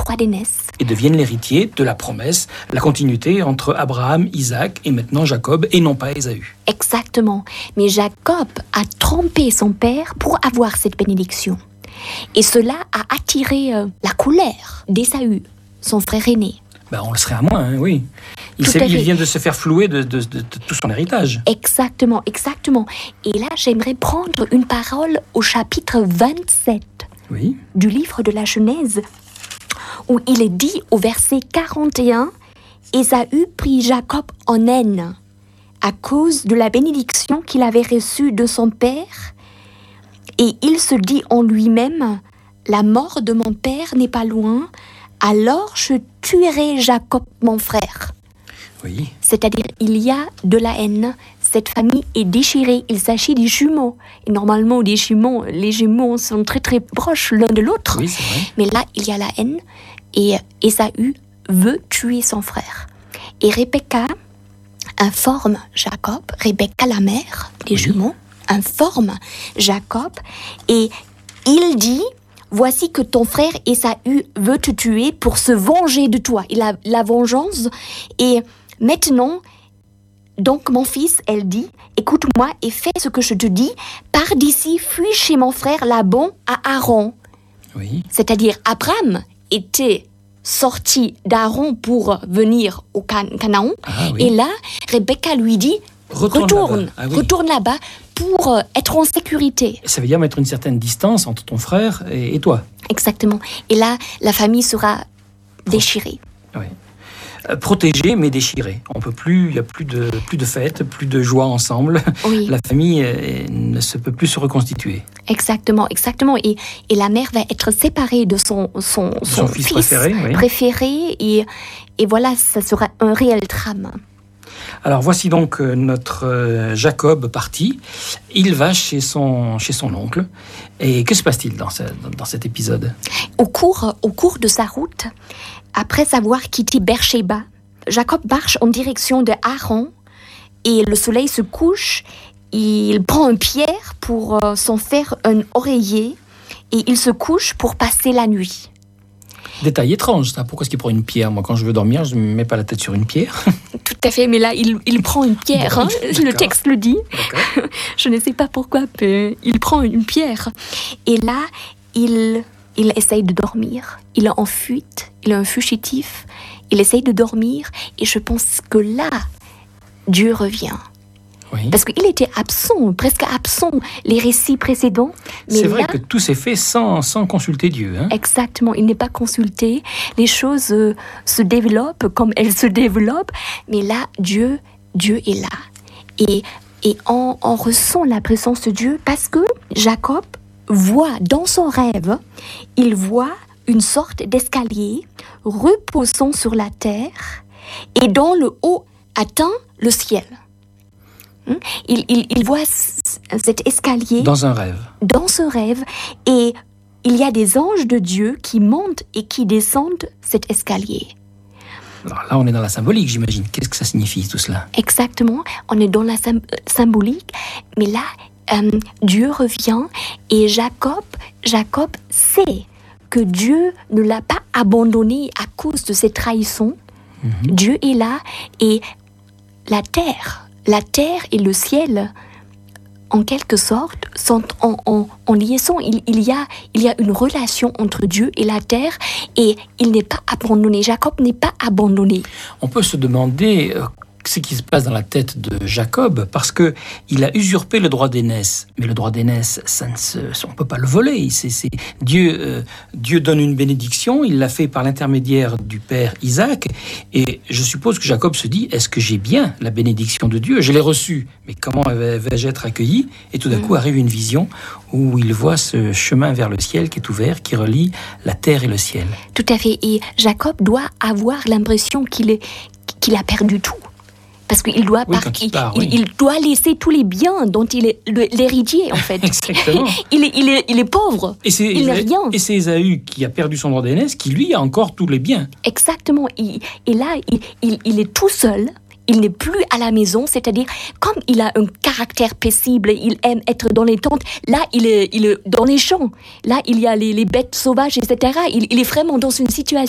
droit d'aînesse. Et deviennent l'héritier de la promesse, la continuité entre Abraham, Isaac et maintenant Jacob, et non pas Ésaü. Exactement. Mais Jacob a trompé son père pour avoir cette bénédiction. Et cela a attiré la colère d'Ésaü, son frère aîné. On le serait à moins, oui. Il vient de se faire flouer de tout son héritage. Exactement. Et là, j'aimerais prendre une parole au chapitre 27 du livre de la Genèse, où il est dit au verset 41, « Ésaü prit Jacob en haine à cause de la bénédiction qu'il avait reçue de son père, et il se dit en lui-même, « La mort de mon père n'est pas loin, alors je tuerai Jacob mon frère. » Oui. C'est-à-dire, il y a de la haine. Cette famille est déchirée. Il s'agit des jumeaux. Et normalement, les jumeaux sont très très proches l'un de l'autre. Oui, c'est vrai. Mais là, il y a la haine. Et Ésaü veut tuer son frère. Et Rebecca informe Jacob, Rebecca la mère des jumeaux, informe Jacob. Et il dit... Voici que ton frère Ésaü veut te tuer pour se venger de toi. Il a la vengeance. Et maintenant, donc mon fils, elle dit, écoute-moi et fais ce que je te dis. Pars d'ici, fuis chez mon frère Laban à Haran. Oui. C'est-à-dire, Abraham était sorti d'Haran pour venir au Canaan. Ah, oui. Et là, Rebecca lui dit, retourne là-bas pour être en sécurité. Ça veut dire mettre une certaine distance entre ton frère et toi. Exactement. Et là, la famille sera déchirée. Oui. Protégée, mais déchirée. On peut plus, il n'y a plus de fêtes, plus de joie ensemble. Oui. La famille ne peut plus se reconstituer. Exactement. Et la mère va être séparée de son fils préféré. Et voilà, ça sera un réel drame. Alors voici donc notre Jacob parti. Il va chez son oncle. Et que se passe-t-il dans cet épisode ? Au cours de sa route, après avoir quitté Beersheba, Jacob marche en direction de Haran et le soleil se couche. Il prend une pierre pour s'en faire un oreiller et il se couche pour passer la nuit. Détail étrange, ça. Pourquoi est-ce qu'il prend une pierre ? Moi, quand je veux dormir, je ne me mets pas la tête sur une pierre. Tout à fait, mais là, il prend une pierre. Le texte le dit. D'accord. Je ne sais pas pourquoi, mais il prend une pierre. Et là, il essaye de dormir. Il est en fuite, il est un fugitif. Il essaye de dormir. Et je pense que là, Dieu revient. Oui. Parce qu'il était presque absent, les récits précédents. Mais c'est vrai que tout s'est fait sans consulter Dieu. Hein ? Exactement, il n'est pas consulté. Les choses se développent comme elles se développent. Mais là, Dieu est là. Et on ressent la présence de Dieu parce que Jacob voit dans son rêve, il voit une sorte d'escalier reposant sur la terre et dont le haut atteint le ciel. Il voit cet escalier dans un rêve. Dans ce rêve, et il y a des anges de Dieu qui montent et qui descendent cet escalier. Alors là, on est dans la symbolique, j'imagine. Qu'est-ce que ça signifie, tout cela ? Exactement, on est dans la symbolique, mais là, Dieu revient et Jacob sait que Dieu ne l'a pas abandonné à cause de ses trahisons. Mm-hmm. Dieu est là et la terre et le ciel, en quelque sorte, sont en liaison. Il y a une relation entre Dieu et la terre et il n'est pas abandonné. Jacob n'est pas abandonné. On peut se demander ce qui se passe dans la tête de Jacob, parce qu'il a usurpé le droit d'aînesse. Mais le droit d'aînesse, on ne peut pas le voler. Dieu donne une bénédiction, il l'a fait par l'intermédiaire du père Isaac, et je suppose que Jacob se dit, est-ce que j'ai bien la bénédiction de Dieu ? Je l'ai reçue, mais comment vais-je être accueilli ? Et tout d'un coup arrive une vision où il voit ce chemin vers le ciel qui est ouvert, qui relie la terre et le ciel. Tout à fait, et Jacob doit avoir l'impression qu'il a perdu tout. Parce qu'il doit il doit laisser tous les biens dont il est l'héritier, en fait. Exactement. il est pauvre. Il n'a rien. Et c'est Ésaü qui a perdu son droit d'aînesse, qui lui a encore tous les biens. Exactement. Et là, il est tout seul. Il n'est plus à la maison, c'est-à-dire, comme il a un caractère paisible, il aime être dans les tentes, là, il est dans les champs. Là, il y a les bêtes sauvages, etc. Il est vraiment dans une situation